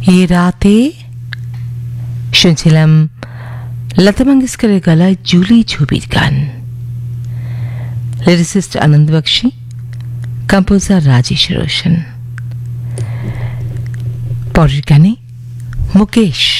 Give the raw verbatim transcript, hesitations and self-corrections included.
এই রাতে শুনছিলাম লতা মঙ্গেশকরের গলায় জুলি ছবির গান। লিরিসিস্ট আনন্দ বক্সী, কম্পোজার রাজেশ রোশন। পরের গানে মুকেশ